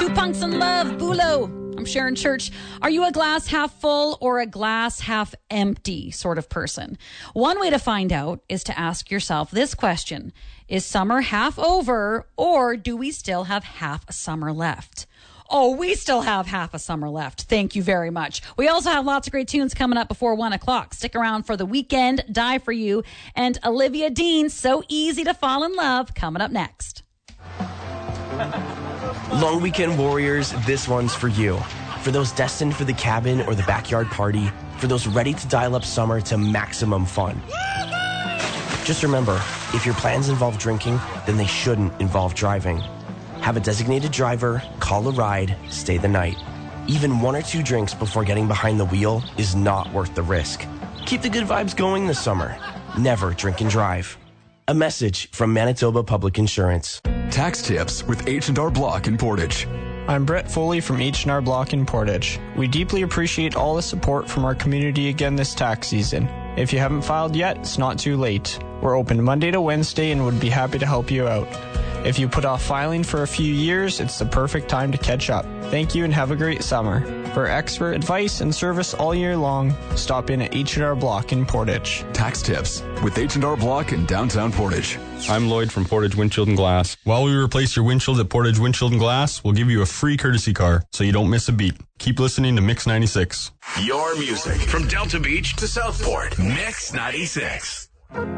Two Punks in Love, Bulo. I'm Sharon Church. Are you a glass half full or a glass half empty sort of person? One way to find out is to ask yourself this question. Is summer half over, or do we still have half a summer left? Oh, we still have half a summer left. Thank you very much. We also have lots of great tunes coming up before 1 o'clock. Stick around for The Weeknd, Die For You, and Olivia Dean, So Easy to Fall in Love, coming up next. Long weekend warriors, this one's for you. For those destined for the cabin or the backyard party, for those ready to dial up summer to maximum fun. Just remember, if your plans involve drinking, then they shouldn't involve driving. Have a designated driver, call a ride, stay the night. Even 1 or 2 drinks before getting behind the wheel is not worth the risk. Keep the good vibes going this summer. Never drink and drive. A message from Manitoba Public Insurance. Tax tips with H&R Block in Portage. I'm Brett Foley from H&R Block in Portage. We deeply appreciate all the support from our community again this tax season. If you haven't filed yet, it's not too late. We're open Monday to Wednesday and would be happy to help you out. If you put off filing for a few years, it's the perfect time to catch up. Thank you and have a great summer. For expert advice and service all year long, stop in at H&R Block in Portage. Tax tips with H&R Block in downtown Portage. I'm Lloyd from Portage Windshield and Glass. While we replace your windshield at Portage Windshield and Glass, we'll give you a free courtesy car so you don't miss a beat. Keep listening to Mix 96. Your music from Delta Beach to Southport. Mix 96.